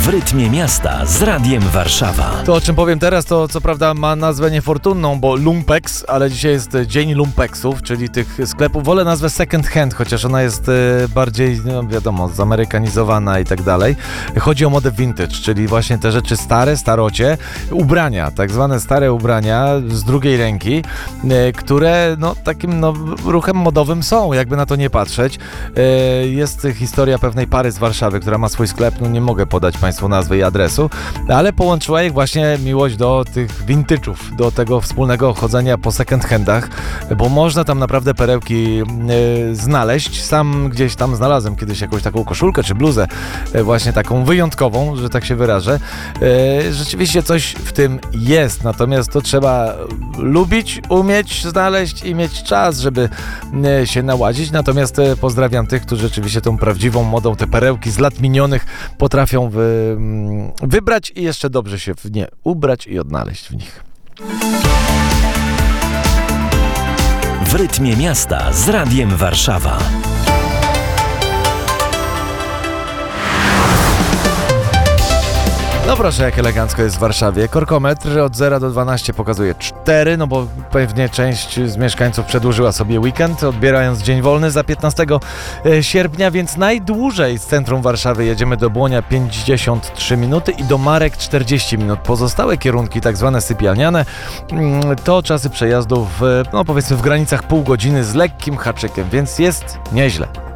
W rytmie miasta z Radiem Warszawa. To, o czym powiem teraz, to co prawda ma nazwę niefortunną, bo Lumpex, ale dzisiaj jest Dzień Lumpexów, czyli tych sklepów. Wolę nazwę second hand, chociaż ona jest bardziej, no wiadomo, zamerykanizowana i tak dalej. Chodzi o modę vintage, czyli właśnie te rzeczy stare, starocie, ubrania, tak zwane stare ubrania z drugiej ręki, które no takim ruchem modowym są, jakby na to nie patrzeć. Jest historia pewnej pary z Warszawy, która ma swój sklep, no nie mogę podać Państwu nazwy i adresu, ale połączyła ich właśnie miłość do tych vintage'ów, do tego wspólnego chodzenia po second handach, bo można tam naprawdę perełki znaleźć. Sam gdzieś tam znalazłem kiedyś jakąś taką koszulkę czy bluzę, właśnie taką wyjątkową, że tak się wyrażę. Rzeczywiście coś w tym jest, natomiast to trzeba lubić, umieć znaleźć i mieć czas, żeby się naładzić. Natomiast pozdrawiam tych, którzy rzeczywiście tą prawdziwą modą, te perełki z lat minionych potrafią wybrać i jeszcze dobrze się w nie ubrać i odnaleźć w nich. W rytmie miasta z Radiem Warszawa. No proszę, jak elegancko jest w Warszawie. Korkometr od 0 do 12 pokazuje 4, no bo pewnie część z mieszkańców przedłużyła sobie weekend, odbierając dzień wolny za 15 sierpnia, więc najdłużej z centrum Warszawy jedziemy do Błonia 53 minuty i do Marek 40 minut. Pozostałe kierunki, tak zwane sypialniane, to czasy przejazdów, no powiedzmy w granicach pół godziny z lekkim haczykiem, więc jest nieźle.